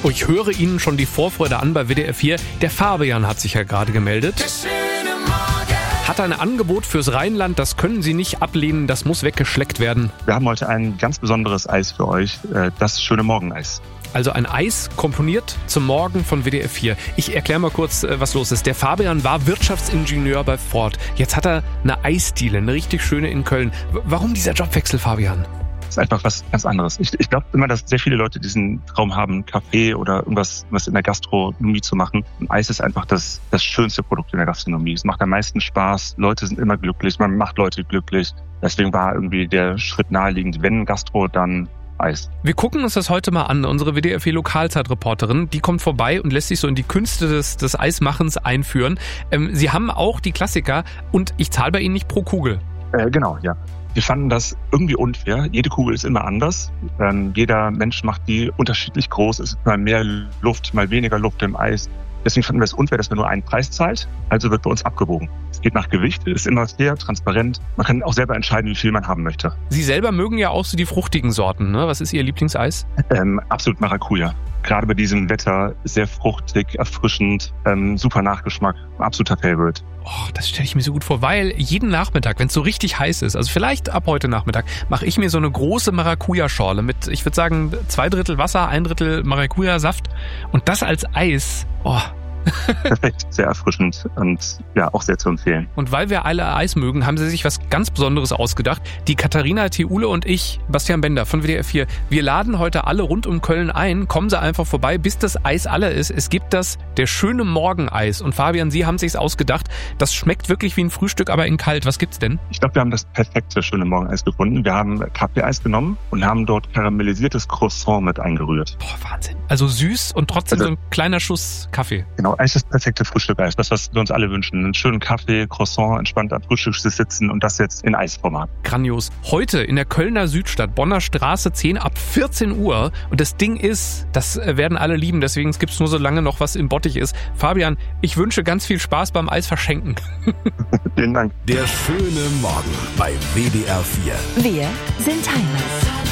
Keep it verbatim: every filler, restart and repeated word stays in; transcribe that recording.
Oh, ich höre Ihnen schon die Vorfreude an bei W D R vier. Der Fabian hat sich ja gerade gemeldet. Hat ein Angebot fürs Rheinland, das können Sie nicht ablehnen, das muss weggeschleckt werden. Wir haben heute ein ganz besonderes Eis für euch, das schöne Morgeneis. Also ein Eis komponiert zum Morgen von W D R vier. Ich erkläre mal kurz, was los ist. Der Fabian war Wirtschaftsingenieur bei Ford. Jetzt hat er eine Eisdiele, eine richtig schöne in Köln. Warum dieser Jobwechsel, Fabian? Das ist einfach was ganz anderes. Ich, ich glaube immer, dass sehr viele Leute diesen Traum haben, Kaffee oder irgendwas was in der Gastronomie zu machen. Und Eis ist einfach das, das schönste Produkt in der Gastronomie. Es macht am meisten Spaß. Leute sind immer glücklich. Man macht Leute glücklich. Deswegen war irgendwie der Schritt naheliegend, wenn Gastro, dann Eis. Wir gucken uns das heute mal an. Unsere W D R vier Lokalzeitreporterin, die kommt vorbei und lässt sich so in die Künste des, des Eismachens einführen. Ähm, Sie haben auch die Klassiker und ich zahle bei Ihnen nicht pro Kugel. Äh, genau, ja. Wir fanden das irgendwie unfair. Jede Kugel ist immer anders. Ähm, jeder Mensch macht die unterschiedlich groß. Es ist mal mehr Luft, mal weniger Luft im Eis. Deswegen fanden wir es unfair, dass man nur einen Preis zahlt. Also wird bei uns abgewogen. Es geht nach Gewicht, ist immer fair, transparent. Man kann auch selber entscheiden, wie viel man haben möchte. Sie selber mögen ja auch so die fruchtigen Sorten, ne? Was ist Ihr Lieblingseis? Ähm, absolut Maracuja. Gerade bei diesem Wetter sehr fruchtig, erfrischend, ähm, super Nachgeschmack, absoluter Favorite. Oh, das stelle ich mir so gut vor, weil jeden Nachmittag, wenn es so richtig heiß ist, also vielleicht ab heute Nachmittag, mache ich mir so eine große Maracuja-Schorle mit, ich würde sagen, zwei Drittel Wasser, ein Drittel Maracuja-Saft und das als Eis. Oh. Perfekt, sehr erfrischend und ja, auch sehr zu empfehlen. Und weil wir alle Eis mögen, haben sie sich was ganz Besonderes ausgedacht. Die Katharina Theule und ich, Bastian Bender von W D R vier, wir laden heute alle rund um Köln ein. Kommen Sie einfach vorbei, bis das Eis alle ist. Es gibt das, der schöne Morgeneis. Und Fabian, Sie haben sich's ausgedacht. Das schmeckt wirklich wie ein Frühstück, aber in kalt. Was gibt's denn? Ich glaube, wir haben das perfekte schöne Morgeneis gefunden. Wir haben Kaffeeeis genommen und haben dort karamellisiertes Croissant mit eingerührt. Boah, Wahnsinn. Also süß und trotzdem also, so ein kleiner Schuss Kaffee. Genau, eigentlich das perfekte Frühstückeis. Das, was wir uns alle wünschen. Einen schönen Kaffee, Croissant, entspannt am Frühstückstisch sitzen und das jetzt in Eisformat. Grandios. Heute in der Kölner Südstadt, Bonner Straße zehn ab vierzehn Uhr. Und das Ding ist, das werden alle lieben, deswegen gibt's nur so lange noch, was im Bottich ist. Fabian, ich wünsche ganz viel Spaß beim Eis verschenken. Vielen Dank. Der schöne Morgen bei W D R vier. Wir sind Heimat.